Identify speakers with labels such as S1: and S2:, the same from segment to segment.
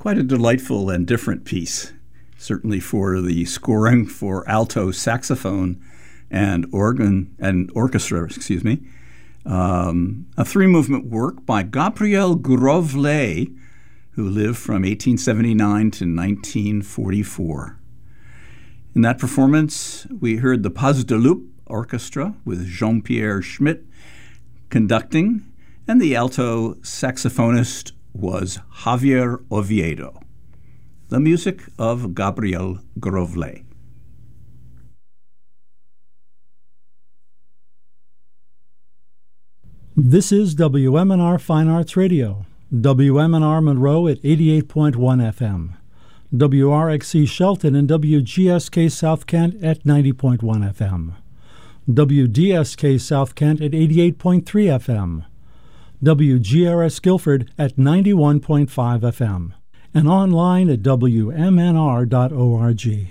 S1: Quite a delightful and different piece, certainly for the scoring for alto saxophone and organ and orchestra, a three-movement work by Gabriel Grovlet, who lived from 1879 to 1944. In that performance, we heard the Pas de Loup Orchestra with Jean-Pierre Schmidt conducting, and the alto saxophonist was Javier Oviedo. The music of Gabriel Grovlet.
S2: This is WMNR Fine Arts Radio, WMNR Monroe at 88.1 FM, WRXC Shelton and WGSK South Kent at 90.1 FM, WDSK South Kent at 88.3 FM, WGRS Guilford at 91.5 FM, and online at WMNR.org.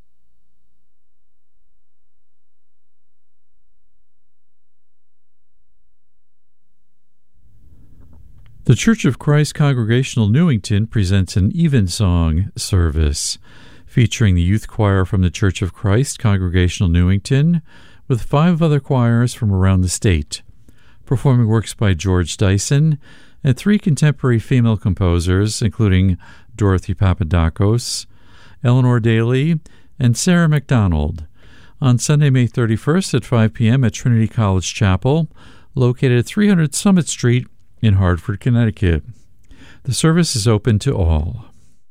S3: The Church of Christ Congregational Newington presents an Evensong service featuring the youth choir from the Church of Christ Congregational Newington with 5 other choirs from around the state, performing works by George Dyson and 3 contemporary female composers, including Dorothy Papadakos, Eleanor Daly, and Sarah MacDonald, on Sunday, May 31st at 5 p.m. at Trinity College Chapel, located at 300 Summit Street in Hartford, Connecticut. The service is open to all.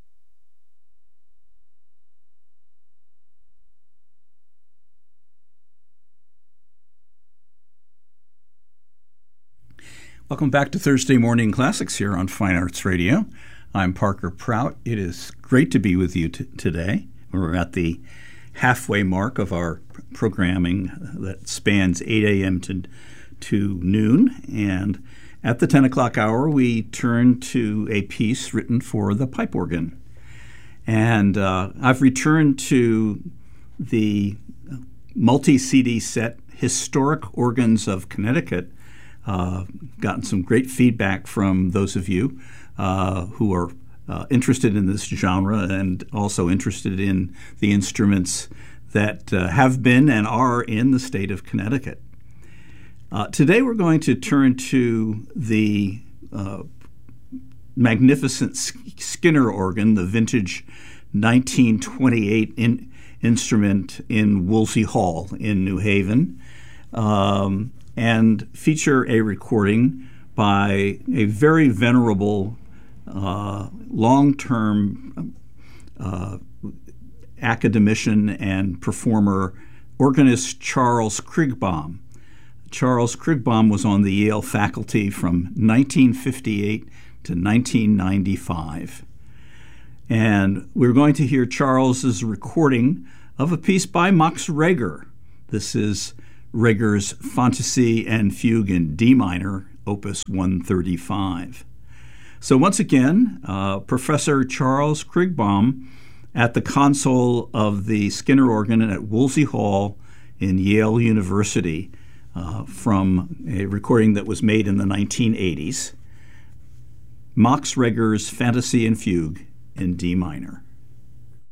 S1: Welcome back to Thursday Morning Classics here on Fine Arts Radio. I'm Parker Prout. It is great to be with you today. We're at the halfway mark of our programming that spans 8 a.m. to noon, and at the 10 o'clock hour, we turn to a piece written for the pipe organ. And I've returned to the multi-CD set Historic Organs of Connecticut. Gotten some great feedback from those of you who are interested in this genre and also interested in the instruments that have been and are in the state of Connecticut. Today we're going to turn to the magnificent Skinner organ, the vintage 1928 instrument in Wolsey Hall in New Haven, and feature a recording by a very venerable, long-term academician and performer, organist Charles Krigbaum. Charles Krigbaum was on the Yale faculty from 1958 to 1995. And we're going to hear Charles's recording of a piece by Max Reger. This is Reger's Fantasie and Fugue in D minor, Opus 135. So once again, Professor Charles Krigbaum at the console of the Skinner organ at Wolsey Hall in Yale University, from a recording that was made in the 1980s, Max Reger's Fantasie and Fugue in D minor.